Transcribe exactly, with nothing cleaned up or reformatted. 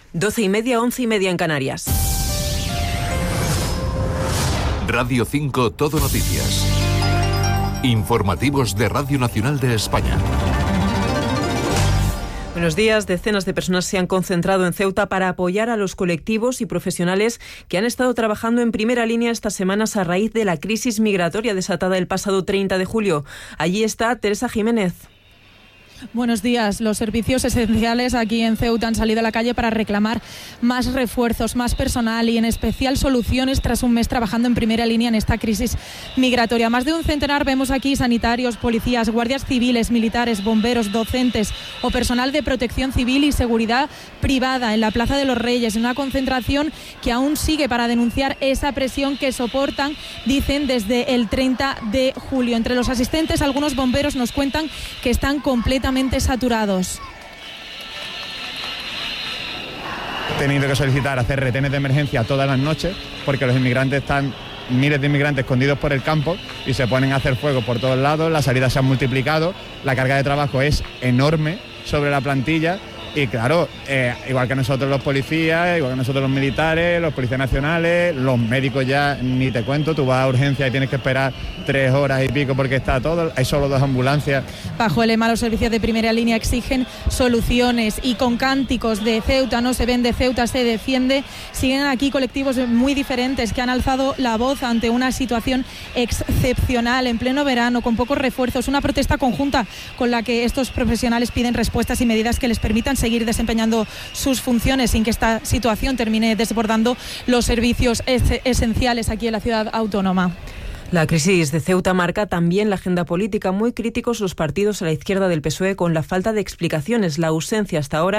Doce y media, once y media en Canarias. Radio cinco Todo Noticias. Informativos de Radio Nacional de España. Buenos días. Decenas de personas se han concentrado en Ceuta para apoyar a los colectivos y profesionales que han estado trabajando en primera línea estas semanas a raíz de la crisis migratoria desatada el pasado treinta de julio. Allí está Teresa Jiménez. Buenos días. Los servicios esenciales aquí en Ceuta han salido a la calle para reclamar más refuerzos, más personal y en especial soluciones tras un mes trabajando en primera línea en esta crisis migratoria. Más de un centenar vemos aquí sanitarios, policías, guardias civiles, militares, bomberos, docentes o personal de protección civil y seguridad privada en la Plaza de los Reyes, en una concentración que aún sigue para denunciar esa presión que soportan, dicen, desde el treinta de julio. Entre los asistentes, algunos bomberos nos cuentan que están completamente saturados. He tenido que solicitar hacer retenes de emergencia todas las noches porque los inmigrantes están, miles de inmigrantes escondidos por el campo y se ponen a hacer fuego por todos lados, las salidas se han multiplicado, la carga de trabajo es enorme sobre la plantilla y claro, eh, igual que nosotros los policías, igual que nosotros los militares, los policías nacionales, los médicos ya ni te cuento, tú vas a urgencia y tienes que esperar tres horas y pico porque está todo, hay solo dos ambulancias. Bajo el lema, los servicios de primera línea exigen soluciones y con cánticos de Ceuta no se vende, Ceuta se defiende, siguen aquí colectivos muy diferentes que han alzado la voz ante una situación excepcional en pleno verano, con pocos refuerzos, una protesta conjunta con la que estos profesionales piden respuestas y medidas que les permitan seguir desempeñando sus funciones sin que esta situación termine desbordando los servicios es- esenciales aquí en la ciudad autónoma. La crisis de Ceuta marca también la agenda política. Muy críticos los partidos a la izquierda del P S O E con la falta de explicaciones, la ausencia hasta ahora